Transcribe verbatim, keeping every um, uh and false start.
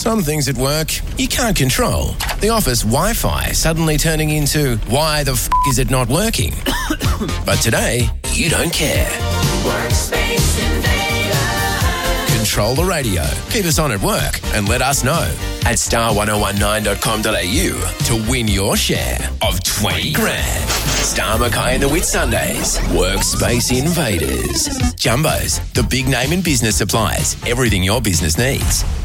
Some things at work you can't control. The office Wi-Fi suddenly turning into why the f*** is it not working? But today, you don't care. Workspace Invader. Control the radio. Keep us on at work and let us know at star ten nineteen dot com dot a u to win your share of twenty grand. Star Mackay and the Whitsundays. Workspace Invaders. Jumbos, the big name in business supplies. Everything your business needs.